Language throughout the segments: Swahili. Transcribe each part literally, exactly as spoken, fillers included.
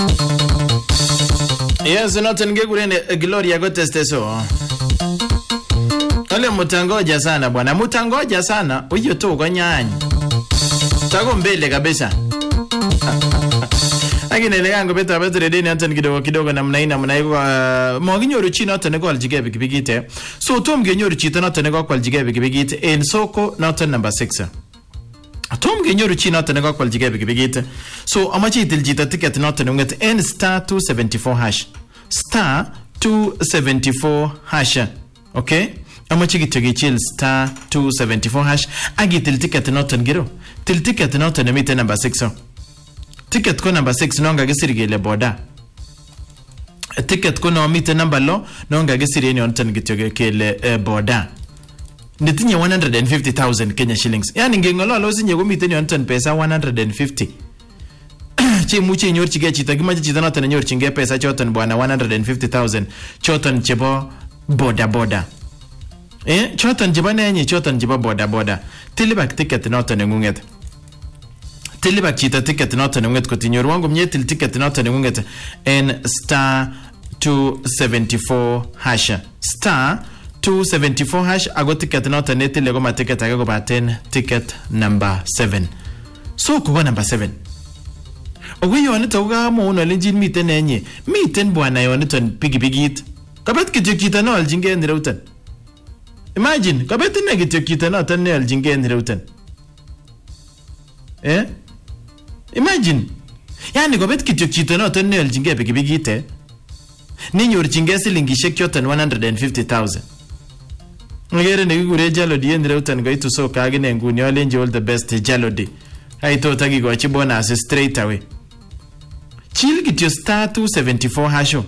Yes, noton ngekuren Gloria koteste so. Ole mutangoja sana bwana, mutangoja sana. Huyo tu konyanya. Tako mbele kabisa. Lakini ile yangu beta beta redeni noton kidogo kidogo namna hii namna hiyo mwaginyoru chi noton ko aljige bikibigite. So tom genyoru chi noton ko aljige bikibigite en soko noton number six. Tom genyoru chi noton ko aljige bikibigite. So amachi itil jita ticket noton nget en star two seventy-four hash. Star two seventy-four hash. Okay? Amachi gityogichil star two seventy-four hash agitil ticket noton giro. Til ticket noton emite number six. Ticket ko number six nonga gisirigele boda. Ticket ko no emite number lo nonga gisireni noton gityogekele eh, boda. Nitinye one hundred fifty thousand Kenya shillings. Yani ngengolo osinye komite noton pesa one hundred fifty. Che muche inyorchige chito kimache chito noton nyorchinge pesa choton bwana one hundred fifty thousand choton chebo boda boda. Eh choton chebo nenyi choton chebo boda boda. Tilibak ticket noton ngunget. Tilibak chito ticket noton ngunget kotinyor wangu mnyetil ticket noton ngunget en star two seventy-four hash. Star two seventy-four hash ago ticket noton netile goma ticket age kobaten ticket number seven. So kuba number seven. Owe yonito gamo uno lenjin miten enye. Miten bwana yonito pigipigit. Kabet kityo kita no aljinge nireutan. Imagine, kabet ne kityo kita no tan ne aljinge nireutan. Eh? Imagine. Yani kabet kityo kita no tan ne aljinge pigipigite. Ninyorchinge silingishek choton one hundred fifty thousand. Ngere ne kigure Jalodi nireutan goitu so kagine nguni olenje all the best Jalodi. Haito tagi gochi bonus straight away. Chill get your star two seventy-four hasho.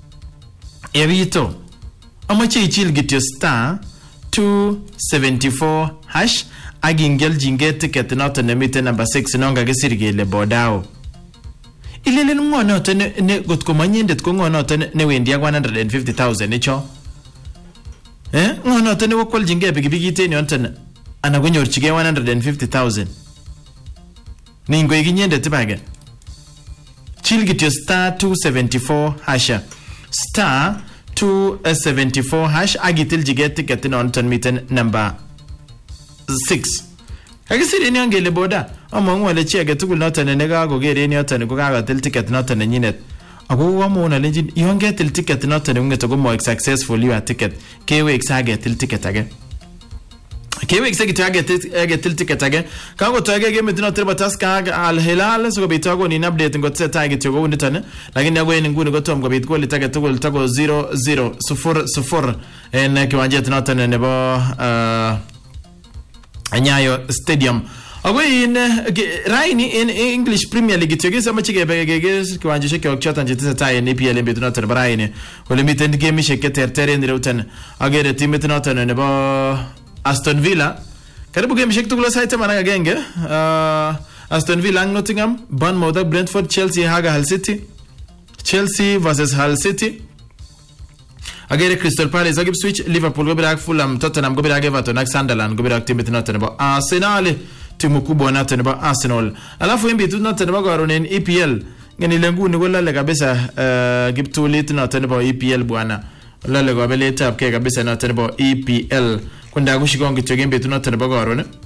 Evito. Amache chill get your star two seventy-four hash. Agingel jinge ticket not on the meter number six nonga gesirigele bodao. Ilele ngo not ne got komanyendet ko ngo not ne wendia one hundred fifty thousand echo. Eh? Ngo not ne wokol jinge bigibigite ni onten anagonyorchige one hundred fifty thousand. Ningo iginyendet baga. Chill get your star two seventy-four hash. Star two seventy-four hash agitil jiget ticket on ton mitten number six. Agisiri ni angele boda. Among wale chi agetukul noton nega go gere ni noton go ga til ticket noton nyinet. Ago wamo na legend you get til ticket noton ngeto go more successful your ticket. Kewe exage til ticket again. Kewe executive get til ticket again. Kago to age game tino triba task al hilal so bitago ni update ngot set target yo go nditane lakini yago ni nguni go tom go bit goal target goal tago zero zero sufur sufur en kiwanje tino ne bo uh Nyayo Stadium. Ago in Raini in English Premier League togeza machige begege kiwanje sheke okchata njitisa taye ni P L mbe tino triba Raini wole mitend game sheke tertere ni rutan agere team tino ne bo Aston Villa. Karibu game shek tukula saite managa genge. Uh, Aston Villa ang Nottingham, Bournemouth, Brentford, Chelsea haga Hull City. Chelsea versus Hull City. Agere Crystal Palace agib switch Liverpool go birak Fulham, Tottenham go birak Everton, Sunderland go birak timu Tottenham. Arsenal timu kubwa na Tottenham Arsenal. Alafu mbi tu Tottenham go ronen E P L. Ngeni lengu ni gola le kabisa uh, giptuli tuna Tottenham E P L bwana. Lale go beleta apke kabisa na Tottenham E P L. Kwenda kushikonga tyogembe tunatana bagaro ne